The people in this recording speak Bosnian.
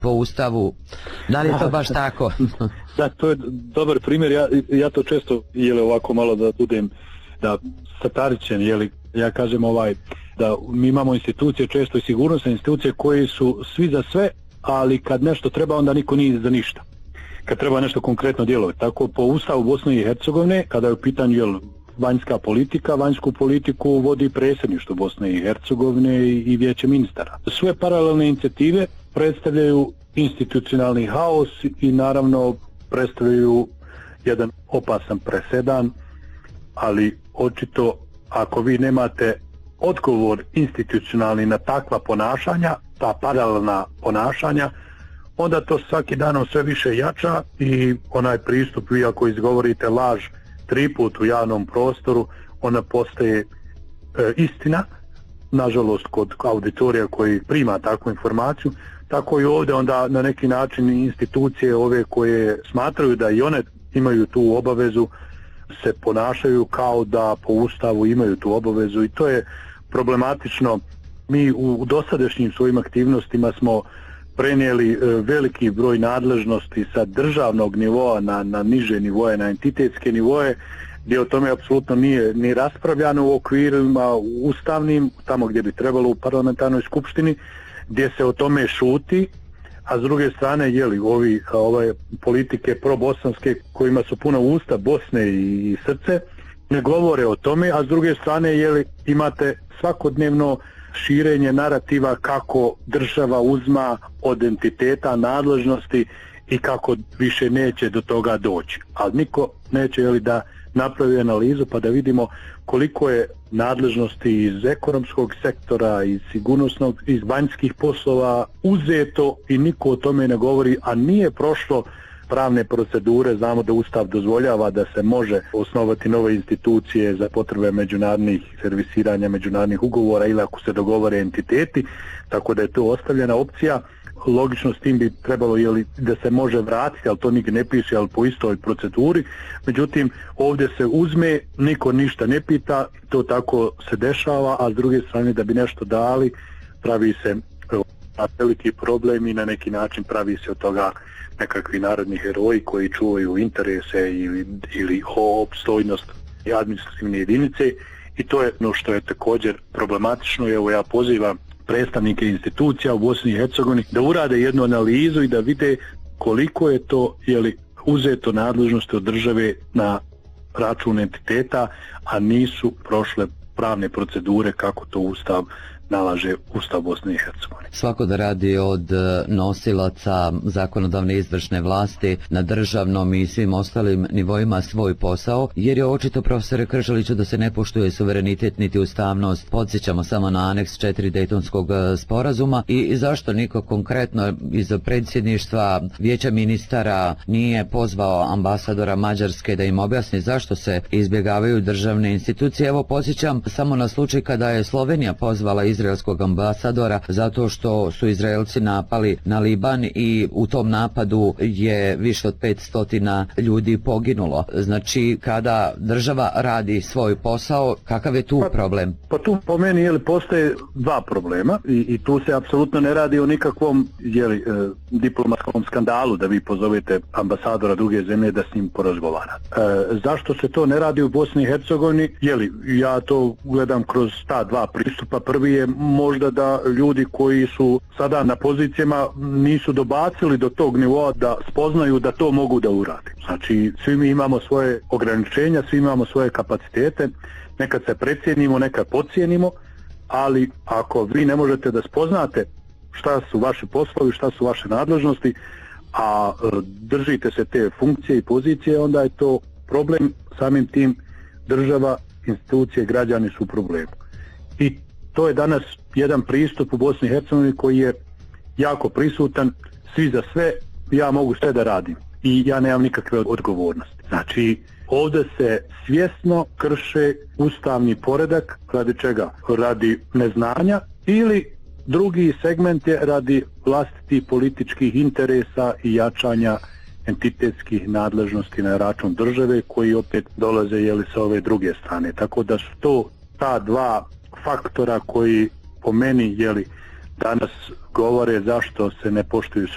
po Ustavu. Da li je to baš tako? Da, to je dobar primjer. Ja to često, ovako malo da budem satiričan, ja kažem da mi imamo institucije, često i sigurnosne institucije koje su svi za sve, ali kad nešto treba onda niko nije za ništa. Kad treba nešto konkretno djelovati. Tako po Ustavu Bosne i Hercegovine, kada je u pitanju vanjska politika, vanjsku politiku vodi predsjedništvo Bosne i Hercegovine i vijeće ministara. Sve paralelne inicijative predstavljaju institucionalni haos i naravno predstavljaju jedan opasan presedan, ali očito ako vi nemate odgovor institucionalni na takva ponašanja, ta paralelna ponašanja, onda to svaki danom sve više jača i onaj pristup, vi ako izgovorite laž 3 puta u javnom prostoru, ona postaje istina, nažalost kod auditorija koji prima takvu informaciju, tako i ovdje onda na neki način institucije ove koje smatraju da i one imaju tu obavezu se ponašaju kao da po Ustavu imaju tu obavezu i to je problematično. Mi u dosadašnjim svojim aktivnostima smo prenijeli veliki broj nadležnosti sa državnog nivoa na niže nivoje, na entitetske nivoje, gdje o tome apsolutno nije ni raspravljano u okvirima ustavnim, tamo gdje bi trebalo u parlamentarnoj skupštini, gdje se o tome šuti, a s druge strane ove politike probosanske kojima su puna usta Bosne i srce ne govore o tome, a s druge strane imate svakodnevno širenje narativa kako država uzma od entiteta nadležnosti i kako više neće do toga doći. Ali niko neće da napravi analizu pa da vidimo koliko je nadležnosti iz ekonomskog sektora, iz sigurnosnog, iz vanjskih poslova uzeto i niko o tome ne govori, a nije prošlo pravne procedure. Znamo da Ustav dozvoljava da se može osnovati nove institucije za potrebe međunarodnih servisiranja, međunarodnih ugovora ili ako se dogovore entiteti, tako da je to ostavljena opcija. Logično s tim bi trebalo da se može vratiti, ali to nigdje ne piše, ali po istoj proceduri. Međutim, ovdje se uzme, niko ništa ne pita, to tako se dešava, a s druge strane da bi nešto dali, pravi se veliki problem i na neki način pravi se od toga nekakvi narodni heroji koji čuvaju interese ili opstojnost administrativne jedinice i to je ono što je također problematično. Evo ja pozivam predstavnike institucija u Bosni i Hercegovini da urade jednu analizu i da vide koliko je to uzeto nadležnosti od države na račun entiteta, a nisu prošle pravne procedure kako to Ustav nalaže Ustav Bosne i Hercegovine. Svako da radi od nosilaca zakonodavne izvršne vlasti na državnom i svim ostalim nivoima svoj posao, jer je očito, profesore Kržaliću, da se ne poštuje suverenitet niti ustavnost. Podsjećamo samo na aneks 4 Dejtonskog sporazuma i zašto niko konkretno iz predsjedništva vijeća ministara nije pozvao ambasadora Mađarske da im objasni zašto se izbjegavaju državne institucije. Evo podsjećam samo na slučaj kada je Slovenija pozvala izraelskog ambasadora zato što su Izraelci napali na Liban i u tom napadu je više od 500 ljudi poginulo. Znači, kada država radi svoj posao, kakav je tu problem? Pa tu po meni postoje dva problema i tu se apsolutno ne radi o nikakvom diplomatskom skandalu da vi pozovete ambasadora druge zemlje da s njim porazgovara. Zašto se to ne radi u Bosni i Hercegovini? Ja to gledam kroz ta dva pristupa. Prvi je možda da ljudi koji su sada na pozicijama nisu dobacili do tog nivoa da spoznaju da to mogu da urade. Znači, svi mi imamo svoje ograničenja, svi imamo svoje kapacitete, nekad se precijenimo, nekad podcijenimo, ali ako vi ne možete da spoznate šta su vaši poslovi, šta su vaše nadležnosti, a držite se te funkcije i pozicije, onda je to problem. Samim tim država, institucije, građani su u problemu. I to je danas jedan pristup u Bosni i Hercegovini koji je jako prisutan, svi za sve, ja mogu sve da radim i ja nemam nikakve odgovornosti. Znači, ovdje se svjesno krše ustavni poredak, radi čega? Radi neznanja ili drugi segment je radi vlastitih političkih interesa i jačanja entitetskih nadležnosti na račun države koji opet dolaze sa ove druge strane. Tako da su to ta dva faktora koji po meni danas govore zašto se ne poštuju